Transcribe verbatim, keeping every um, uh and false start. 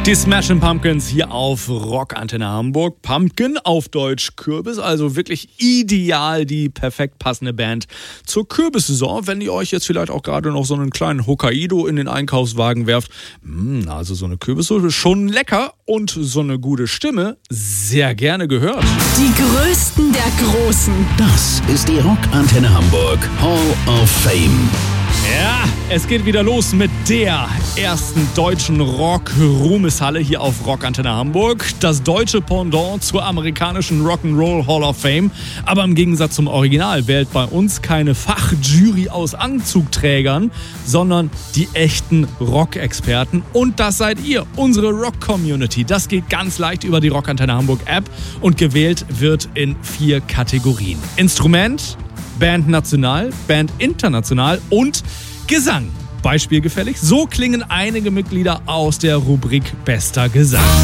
Die Smashing Pumpkins hier auf Rockantenne Hamburg. Pumpkin auf Deutsch Kürbis, also wirklich ideal die perfekt passende Band zur Kürbissaison. Wenn ihr euch jetzt vielleicht auch gerade noch so einen kleinen Hokkaido in den Einkaufswagen werft, mh, also so eine Kürbissuppe, schon lecker und so eine gute Stimme, sehr gerne gehört. Die Größten der Großen. Das ist die Rockantenne Hamburg Hall of Fame. Ja, es geht wieder los mit der ersten deutschen Rock-Ruhmeshalle hier auf Rockantenne Hamburg. Das deutsche Pendant zur amerikanischen Rock'n'Roll Hall of Fame. Aber im Gegensatz zum Original wählt bei uns keine Fachjury aus Anzugträgern, sondern die echten Rock-Experten. Und das seid ihr, unsere Rock-Community. Das geht ganz leicht über die Rockantenne Hamburg App und gewählt wird in vier Kategorien. Instrument, Band national, Band international und Gesang. Beispielgefällig, so klingen einige Mitglieder aus der Rubrik Bester Gesang.